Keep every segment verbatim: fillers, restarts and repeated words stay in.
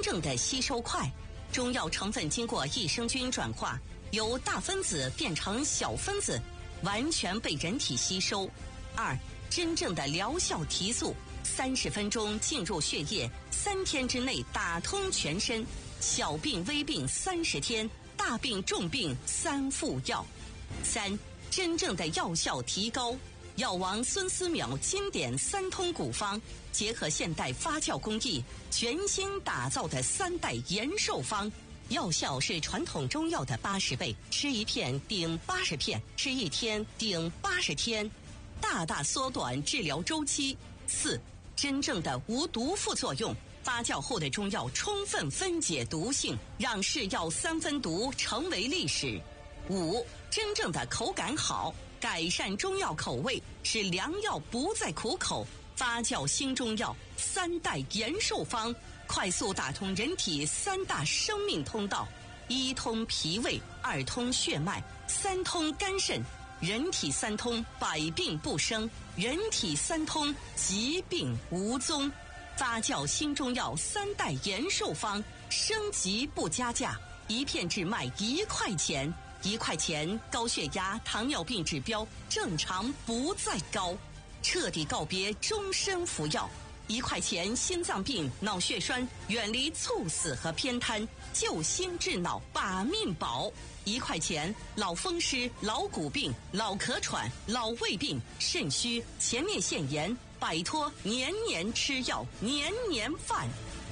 正的吸收快，中药成分经过益生菌转化，由大分子变成小分子，完全被人体吸收。二、真正的疗效提速，三十分钟进入血液，三天之内打通全身。小病微病三十天，大病重病三副药。三、真正的药效提高，药王孙思邈经典三通古方，结合现代发酵工艺，全新打造的三代延寿方，药效是传统中药的八十倍，吃一片顶八十片，吃一天顶八十天，大大缩短治疗周期。四、真正的无毒副作用，发酵后的中药充分分解毒性，让是药三分毒成为历史。五、真正的口感好，改善中药口味，使良药不再苦口。发酵新中药三代延寿方，快速打通人体三大生命通道：一通脾胃，二通血脉，三通肝肾。人体三通，百病不生；人体三通，疾病无踪。发酵新中药三代延寿方，升级不加价，一片只卖一块钱。一块钱，高血压、糖尿病指标正常不再高，彻底告别终身服药。一块钱，心脏病、脑血栓远离猝死和偏瘫，救心治脑把命保。一块钱，老风湿、老骨病、老咳喘、老胃病、肾虚、前列腺炎，摆脱年年吃药、年年犯。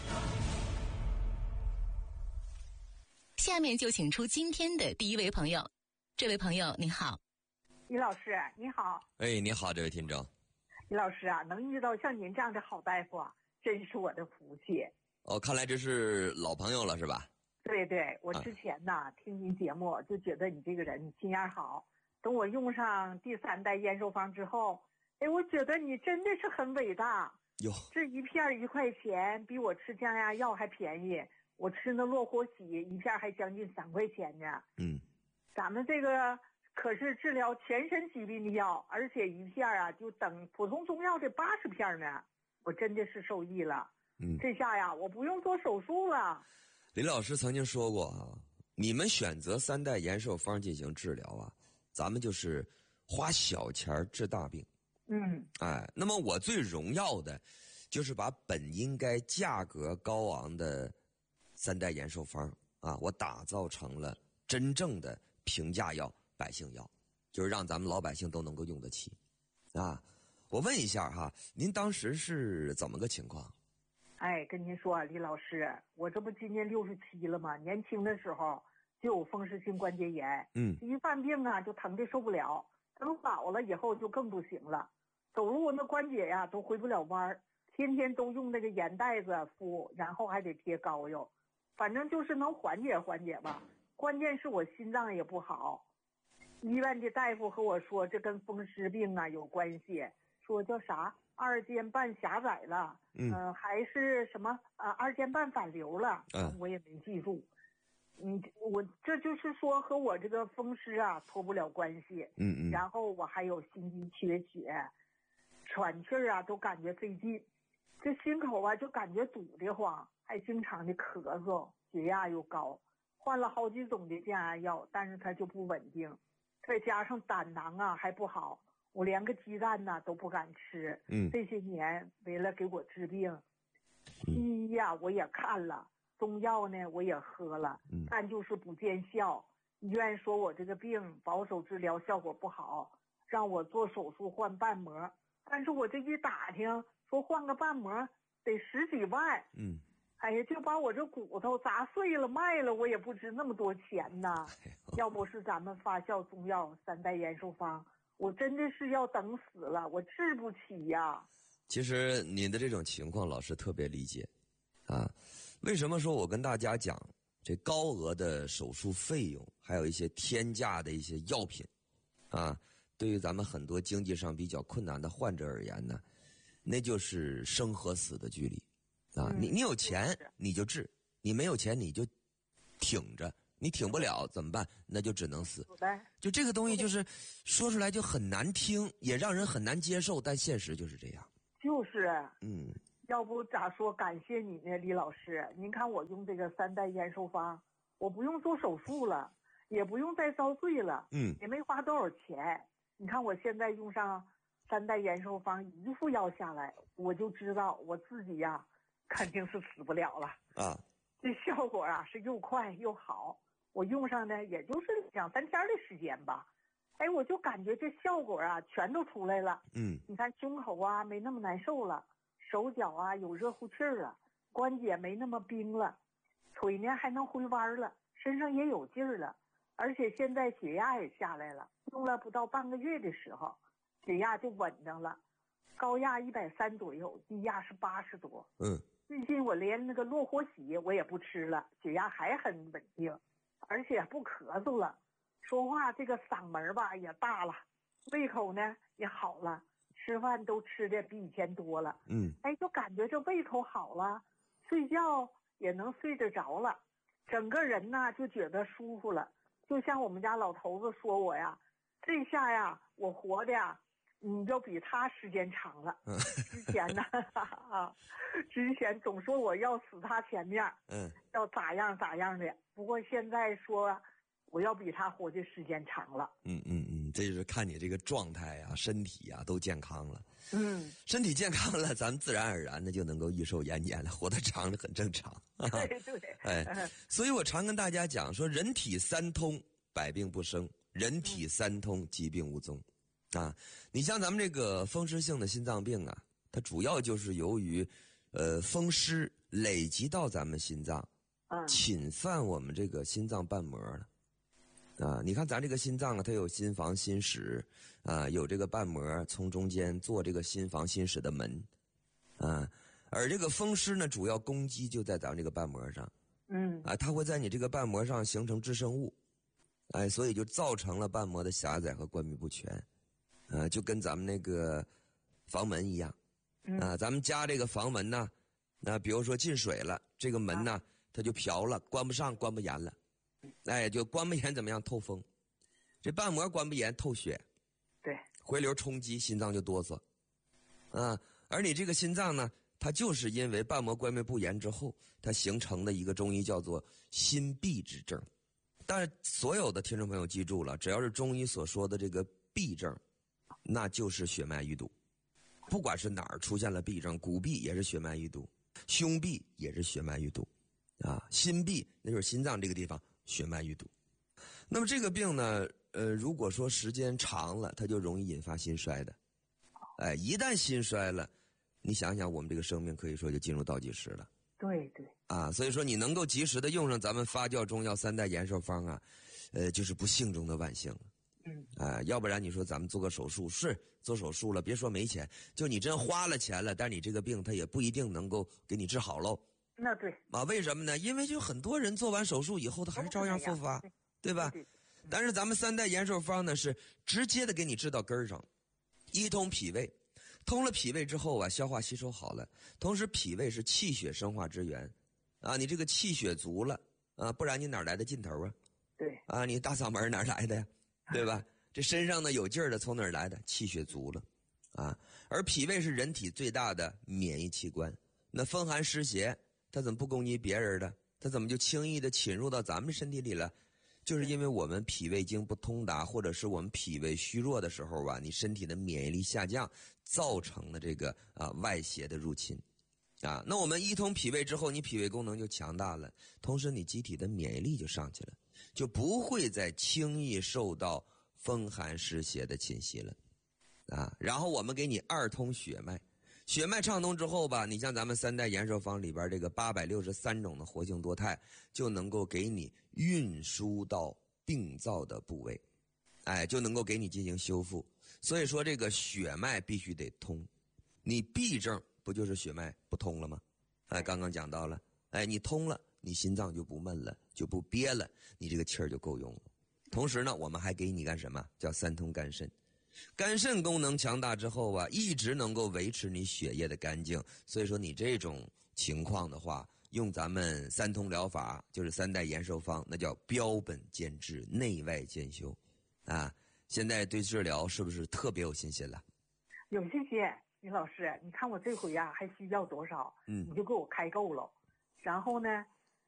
下面就请出今天的第一位朋友。这位朋友你好。 李老师你好。 哎，你好，这位听众。 李老师啊，能遇到像您这样的好大夫啊，真是我的福气。 哦，看来这是老朋友了是吧？ 对对，我之前呢、啊、听您节目就觉得你这个人你心眼好，等我用上第三代延寿方之后，哎，我觉得你真的是很伟大。 哟， 这一片一块钱，比我吃降压药还便宜。我吃那洛活喜一片还将近三块钱呢。 嗯， 咱们这个可是治疗全身疾病的药，而且一片啊就等普通中药的八十片呢。我真的是受益了。 嗯， 这下呀，我不用做手术了。 李老师曾经说过啊，你们选择三代延寿方进行治疗啊，咱们就是花小钱治大病。 嗯， 哎，那么我最荣耀的，就是把本应该价格高昂的三代延寿方啊，我打造成了真正的平价药、百姓药，就是让咱们老百姓都能够用得起啊。我问一下哈，您当时是怎么个情况？ 哎，跟您说啊，李老师，我这不今年六十七了吗？年轻的时候就有风湿性关节炎， 嗯， 一犯病啊就疼得受不了，等老了以后就更不行了，走路那关节呀都回不了弯儿，天天都用那个盐袋子敷，然后还得贴膏药，反正就是能缓解缓解吧。关键是我心脏也不好，医院的大夫和我说这跟风湿病啊有关系，说叫啥二尖瓣狭窄了， 嗯、 呃，还是什么啊、呃、二尖瓣反流了， 嗯， 我也没记住。嗯，我这就是说和我这个风湿啊脱不了关系。 嗯嗯。 然后我还有心肌缺血，喘气儿啊都感觉费劲，这心口啊就感觉堵得慌，还经常的咳嗽，血压又高，换了好几种的降压药，但是它就不稳定，再加上胆囊啊还不好，我连个鸡蛋呐都不敢吃。 嗯， 这些年为了给我治病，西医呀、啊、我也看了，中药呢我也喝了， 嗯，但就是不见效。医院说我这个病保守治疗效果不好，让我做手术换瓣膜，但是我这一打听说换个瓣膜得十几万。 嗯， 哎呀，就把我这骨头砸碎了卖了，我也不值那么多钱呐。要不是咱们发酵中药三代延寿方，我真的是要等死了，我治不起呀。 其实您的这种情况老师特别理解啊。为什么说我跟大家讲这高额的手术费用，还有一些天价的一些药品啊，对于咱们很多经济上比较困难的患者而言呢，那就是生和死的距离啊。你你有钱你就治，你没有钱你就挺着，你挺不了怎么办？那就只能死。就这个东西就是说出来就很难听，也让人很难接受，但现实就是这样。 就是， 嗯， 要不咋说感谢你呢，李老师。您看我用这个三代延寿方，我不用做手术了，也不用再遭罪了， 嗯， 也没花多少钱。你看我现在用上三代延寿方一副药下来，我就知道我自己呀、啊、肯定是死不了了啊。 这效果啊是又快又好，我用上呢也就是两三天的时间吧。哎，我就感觉这效果啊全都出来了。 嗯， 你看胸口啊没那么难受了，手脚啊有热乎气儿了，关节没那么冰了，腿呢还能回弯了，身上也有劲儿了，而且现在血压也下来了。用了不到半个月的时候，血压就稳当了，高压一百三左右，低压是八十多。 嗯， 最近我连那个落火喜我也不吃了，血压还很稳定，而且不咳嗽了，说话这个嗓门吧也大了，胃口呢也好了，吃饭都吃的比以前多了。 嗯， 哎，就感觉这胃口好了，睡觉也能睡得着了，整个人呢就觉得舒服了。就像我们家老头子说我呀，这下呀我活的呀你就比他时间长了。之前呢啊，之前总说我要死他前面，嗯，要咋样咋样的，不过现在说我要比他活的时间长了。 嗯嗯嗯，这就是看你这个状态啊，身体啊都健康了。 嗯， 身体健康了，咱们自然而然的就能够益寿延年了，活得长的很正常。 对对， 哎，所以我常跟大家讲说，人体三通，百病不生；人体三通，疾病无踪。啊，你像咱们这个风湿性的心脏病啊，它主要就是由于，呃，风湿累积到咱们心脏，侵犯我们这个心脏瓣膜了。啊，你看咱这个心脏啊，它有心房、心室，啊，有这个瓣膜从中间做这个心房、心室的门，啊，而这个风湿呢，主要攻击就在咱们这个瓣膜上，嗯，啊，它会在你这个瓣膜上形成致生物，哎，所以就造成了瓣膜的狭窄和关闭不全，啊，就跟咱们那个房门一样，啊，咱们家这个房门呢，那比如说进水了，这个门呢，它就瓢了，关不上，关不严了。哎，就关不严怎么样？透风，这瓣膜关不严透血， 对， 回流冲击，心脏就哆嗦，啊，而你这个心脏呢，它就是因为瓣膜关闭不严之后，它形成的一个中医叫做心闭之症。但是所有的听众朋友记住了，只要是中医所说的这个闭症，那就是血脉淤堵，不管是哪儿出现了闭症，骨壁也是血脉淤堵，胸壁也是血脉淤堵，啊，心壁那就是心脏这个地方。血脉淤堵，那么这个病呢，呃，如果说时间长了，它就容易引发心衰的。哎，一旦心衰了，你想想，我们这个生命可以说就进入倒计时了。 对对。啊， 所以说你能够及时的用上咱们发酵中药三代延寿方啊，呃，就是不幸中的万幸了。嗯。啊，要不然你说咱们做个手术，是做手术了，别说没钱，就你真花了钱了，但你这个病它也不一定能够给你治好喽。 那对啊，为什么呢？因为就很多人做完手术以后，他还是照样复发，对, 对吧？对对对，但是咱们三代延寿方呢，是直接的给你治到根儿上，一通脾胃，通了脾胃之后啊，消化吸收好了，同时脾胃是气血生化之源，啊，你这个气血足了啊，不然你哪来的劲头啊？ 对， 啊，你大嗓门哪来的呀？对吧？这身上呢有劲儿的从哪儿来的？气血足了，啊，而脾胃是人体最大的免疫器官，那风寒湿邪。他怎么不攻击别人的？他怎么就轻易的侵入到咱们身体里了？就是因为我们脾胃经不通达，或者是我们脾胃虚弱的时候吧，你身体的免疫力下降，造成的这个啊外邪的入侵，啊，那我们一通脾胃之后，你脾胃功能就强大了，同时你机体的免疫力就上去了，就不会再轻易受到风寒湿邪的侵袭了，啊，然后我们给你二通血脉。血脉畅通之后吧，你像咱们三代延寿方里边这个八百六十三种的活性多肽，就能够给你运输到病灶的部位，哎，就能够给你进行修复。所以说这个血脉必须得通，你闭症不就是血脉不通了吗？哎，刚刚讲到了，哎，你通了，你心脏就不闷了，就不憋了，你这个气儿就够用了。同时呢，我们还给你干什么？叫三通肝肾。肝肾功能强大之后啊，一直能够维持你血液的干净，所以说你这种情况的话，用咱们三通疗法，就是三代延寿方，那叫标本兼治，内外兼修，啊，现在对治疗是不是特别有信心了？ 有信心， 李老师，你看我这回呀、还需要多少？ 嗯你就给我开够了。然后呢，